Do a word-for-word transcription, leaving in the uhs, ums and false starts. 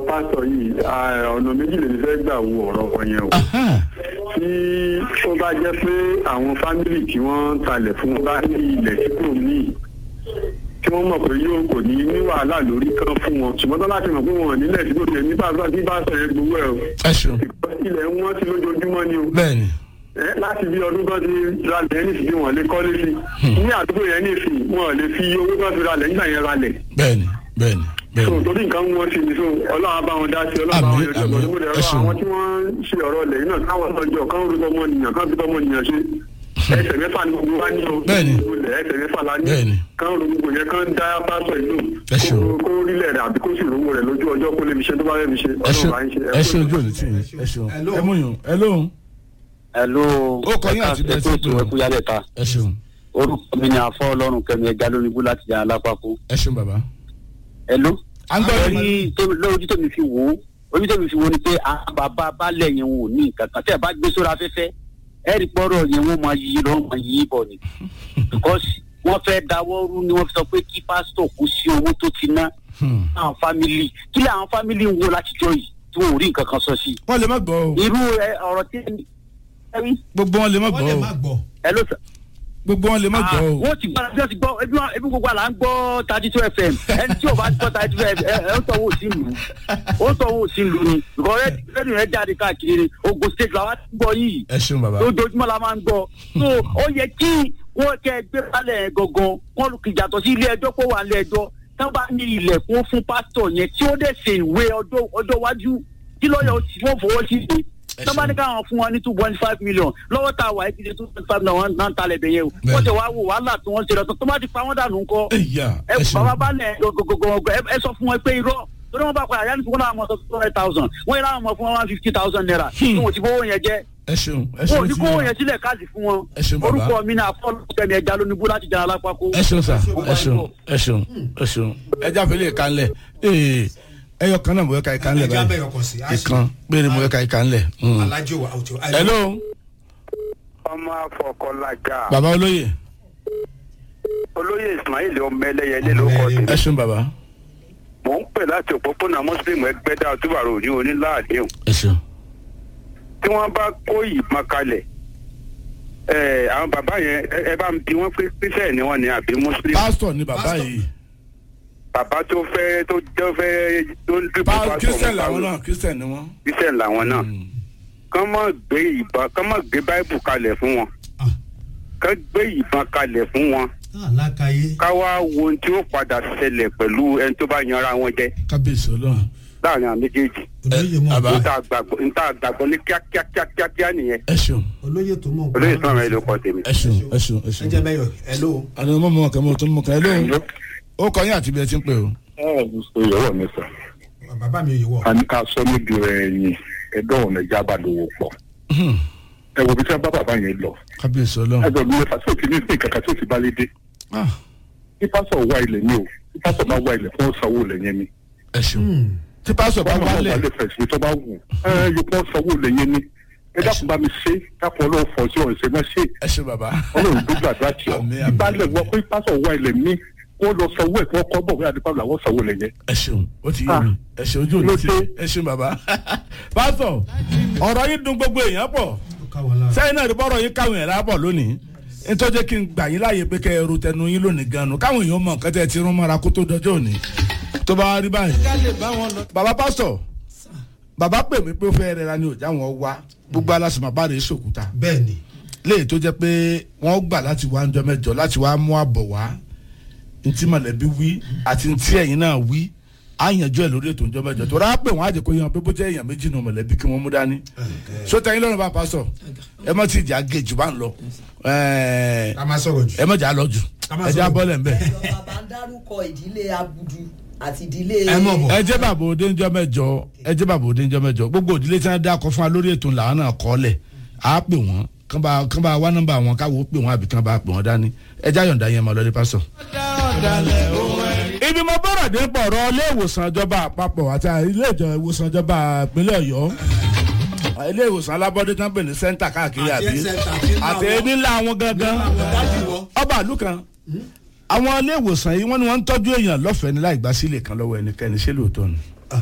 pásítọ̀ yìí ọ̀nà méjì lè fẹ́ gbà wo ọ̀rọ̀ wọn yẹn o. tí ó bá jẹ́ pé àwọn fámìlì tí wọ́n ń talẹ̀ fún bá ní ilẹ̀ tí kò ní tí wọ́n mọ̀ pé yóò kò ní ní wàhálà lórí kan fún wọn ṣùgbọ́n tó láti mọ̀ pé wọn nílẹ̀ tí kò tẹ̀ ní bàbá tí bá sọ ẹ gbowó ẹ o. ilẹ̀ wọn ti lójoojúmọ́ ni o. bẹ́ẹ̀ni. láti bí ọdún kan ti ralẹ̀ ní ìsìn wọn lè kọ́lé sí ní àdúgbò yẹn ní ìsìn wọn lè fi owó kan fi ralẹ̀ nígbà yẹn ralẹ̀. bẹ́ẹ̀ni bẹ́ẹ̀ni. so torí nǹkan wọn ṣe ni so ọlọ́run bá wọn dá sí ọlọ́run bá wọn yọjọ́ lọ́dún mọ́lẹ̀ ọ̀rọ̀ àwọn tí wọ́n ṣe ọ̀rọ̀ lẹ̀ náà káwọn ọjọ́ kan rúbọ ọmọnìyàn kan rúbọ ọmọnìyàn ṣe ẹsẹ̀ mẹ́fà ní gbogbo wa ní o ẹsẹ̀ mẹ́fà la ní kan rúbọ yẹn kan dá pásọ̀ ìlú kó rílẹ̀ rẹ̀ àbí kó sì rówó rẹ̀ lójú ọjọ́ kó lè fi ṣe tó bá rẹ̀ fi ṣe ọlọ́run bá ń ṣe. ẹ ṣe ojú òní tí ẹ ṣeun ẹ mú yun ẹ lóhun. ẹ ló ó kọ yín àti bẹ́ẹ̀ tí ó kú yálẹ̀ ta. ẹ ṣeun. orúkọ mi ni àfọ ọlọ́run kẹmi ẹja lónìí láti jẹ alápapọ̀. ẹ ṣeun bàbá. ẹ ló. àgbẹ̀rí lójú tó mi fi wò ó ojú tó mi fi wò ó ni pé bàbá balẹ̀ yẹn wò ní nǹkan kan tẹ́ ẹ bá gbé sórí afẹ́fẹ́ ẹ rí pọ́rọ̀ yẹn wọ́n máa yí lọ́wọ́ máa yí bọ̀ ni. because wọ́n fẹ́ dáwọ́ rú ni wọ́n fi sọ pé kí pásítọ̀ kó sí owó tó ti ná. àwọn fámìlì kí lè àwọn fámìlì ń wo látijọ́ yìí tí wọ́n ò rí nǹkan kan sọ sí. wọ́n lè má gbọ́ o. irú ọ̀rọ̀ tí gbogbo wọn lè má gbọ́ o. ẹ ló sọ. gbogbo wọn lè má gbọ́ o. wọ́n ti gbọ́ bí wọ́n ti gbọ́ ebi wọn ebi gbogbo àlà ń gbọ́ thirty two fm ẹni tí o bá gbọ́ thirty two fm ẹ ẹ ń tọ́wọ́ sí lù ó ń tọ́wọ́ sí lù ni because rédíò yẹn jáde káàkiri ni Ògùn state làwọn ti gbọ́ yìí. ẹ ṣeun bàbá. lójoojúmọ́ la máa ń gbọ́ so ó yẹ kí wọ́n kẹ́ gbé balẹ̀ gangan wọ́n kì í yàtọ̀ sí ilé ẹjọ́ kó wà ilé ẹjọ́ tí wọ́n bá ní ilẹ̀kùn fún pásítọ̀ yẹn tí ó dẹ̀ ṣe ìwé ọjọ́ iwájú kí lọ́yọ̀ wọ́n fọwọ́ sí i tọ́ba ní káwọn fún wọn ní two point five million lọ́wọ́ tá a wà ẹ́kìlẹ̀ two point five million náà ń talẹ̀ bẹ̀ yẹn o wọ́n ti wá wò wàhálà tí wọ́n ṣe lọ́tọ̀ tó bá ti pa wọ́n dànù ńkọ́ ẹ bàbá balẹ̀ gọgọgọgọ ẹ sọ fún wọn pé irọ́ torí wọn bá padà yá ní fún wọn náà mọ̀ sọ two hundred thousand wọ́n yẹ láwọn mọ̀ fún wọn one fifty thousand naira tí wọ́n ti fowó yẹn jẹ́ ẹ ṣeun ẹ ṣeun wọ́n ti kówó yẹn sílẹ̀ káàsì fún wọn orúkọ mi náà fọ́ọ̀lùkẹ́mi ẹja lónìbó láti jẹ́ alápákó. ẹ ṣeun sà ẹ ṣeun ẹ ṣeun ẹ ṣeun ẹja fẹlẹ kanlẹ ee ẹyọ kan náà mo yẹ ka ikan lẹ báyìí ikan péré mo yẹ ka ikan lẹ. hello. ọmọ afọkọlajà. baba olóyè. olóyè Ismail ọmọ ẹlẹyẹlé ló kọ sí. ẹ ṣeun baba. mò ń pè láti òpópónà muslim ẹgbẹ́dá túbàrò òní oníláàdéhùn. ẹ ṣeun. tí wọ́n bá kó ìbọn kalẹ̀ àwọn bàbá yẹn ẹ bá ń bi wọ́n pé kírísítẹ̀ ni wọ́n ní àbí muslim. pásítọ̀ ni bàbá yìí. bàbá tó fẹ́ tó jẹ́ fẹ́ tó ń dìbò pásítọ̀. kírísítẹ̀ làwọn náà kírísítẹ̀ ni wọ́n. kírísítẹ̀ làwọn náà. kán má gbé ìbọn kán má gbé báìbù kalẹ̀ fún wọn. kán gbé ìbọn kalẹ̀ fún wọn. ká wá wo ohun tí ó padà ṣẹlẹ̀ pẹ̀lú ẹni tó bá yanra wọn jẹ. kábíyèsí Ọlọ́run. láàrin àwọn méjèèjì. nta gbàgbọ́ ní kíákíákíákíá nìyẹn. ẹ ṣeun. olóyè tó mọ̀. olóyè tó mọ̀ ẹ ló kọ́ tèmi. ẹ ṣeun ẹ ṣeun ẹ ṣeun. ẹ jẹ́ bẹ́yọ̀ ẹ ló. àná mọ̀ mọ̀ kẹ́ mọ̀ tó mọ̀ kẹ́ ẹ ló. ó kọ yín àti bí ẹ ti ń pè o. ẹ ẹ yọwọ mi sọ. bàbá mi ò yọwọ. a ní ká sọ níbi rẹ yìí ẹdọ ọ̀nà ìjà àbàdòwò pọ̀. ẹ wo bí tí wọn bá bàbá yẹn lọ. kábíyèsí Ọlọ́run. ẹ jọ mi mẹ́fà sí òkè ní ìsìn kankan tí ò ti bá lé dé. tí pásọ̀ wá ilẹ̀ ni o tí pásọ̀ bá wá ilẹ̀ fún ọ̀sánwó ilẹ̀ yẹn ni. ẹ ṣeun. tí pásọ̀ bá wá lẹ̀. wọ́n máa fẹ̀sì tó bá wù. ẹ yóò fún ọ̀sánwó ilẹ̀ yẹn ni. ẹ dákun bá mi ṣe dákun Ọlọ́run fọ̀ sí ọ̀sẹ̀ náà ṣe. ẹ ṣe bàbá. Ọlọ́run tó gbàdúrà tí ọ ìbálẹ̀ wọ pé pásọ̀ wá ilẹ̀ mi wọ́n lọ sanwó ẹ̀ kí wọ́n kọ́ bọ̀ wí àdìpá làwọn sanwó lẹ̀ yẹn. ẹ ṣeun ó ti yé mi ẹ ṣeun ojú òní ti ẹ ṣeun bàbá. pásítọ̀ ọ̀rọ̀ yìí dùn gbogbo èèyàn pọ̀ sẹ́yìn náà ìbọ̀rọ̀ yìí káwọn èèyàn lábọ̀ lónìí nítorí kí n gbà yín láàyè pé kẹ́ ẹ ro tẹnu yín lónìí gan-an káwọn èèyàn mọ̀ kẹ́tẹ́ ti rún mọ́ra kó tó dọjọ́ òní tó bá rí báyìí. bàbá pásítọ̀ bàbá pè mí pé ó fẹ́ rẹra ni òjá wọn wá gbogbo alásùnmọ̀ bá rè é sòkúta. bẹ́ẹ̀ni. léyìí tó jẹ́ pé wọ́n gbà láti wá ọjọ́ mẹ́jọ láti wá mú àbọ̀ wá ntí mọ̀lẹ́bí wí àti ntí ẹ̀yin náà wí á yanjú ẹ̀ lórí ètò ìjọba mẹ́jọ tó rà pé wọ́n á jẹ́ kó yan pé bó jẹ́ èèyàn méjì nù mọ̀lẹ́bí kí wọ́n mú dání. so tẹ̀yin lọ́rùn bá pásọ̀ ẹ mọ̀ tí ìjà gé jù bá ń lọ ẹ mọ̀ jà lọ jù ẹ já bọ́lẹ̀ ń bẹ̀. bàbá ń dárúkọ ìdílé abudu àti ìdílé. ẹ jẹ́ bàbá òde ńjọ́ mẹ́jọ ẹ jẹ́ bàbá òde ńjọ́ mẹ́jọ gbogbo ìdílé tí wọ́n dá kọ fún wa lórí ètò làwọn náà kọ́ lẹ̀ á pè wọ́n kán bá kán bá wá nọ́mbà wọn káwọ́ pè wọ́n àbí kán bá pè wọ́n dání ẹ já yọ̀ǹda yẹn mọ́ lọ́dẹ pásọ̀. ibi mo bọ̀rọ̀ dé pọ̀ ọ̀rọ̀ ilé ìwòsàn ìjọba àpapọ̀ àti ilé ìwòsàn ìjọba ìpínlẹ̀ Ọ̀yọ́ ilé ìwòsàn alábọ́dé tán pè ní sẹ́ńtà káàkiri àbí àti ẹni ńlá àwọn gangan ọba àlù kan àwọn ilé ìwòsàn yìí wọ́n ní wọ́n ń tọ́jú èèyàn lọ́fẹ̀ẹ́ ní láì gbà sílẹ̀ kan lọ́wọ́ ẹnikẹ́ni ṣé lóòótọ́ ni.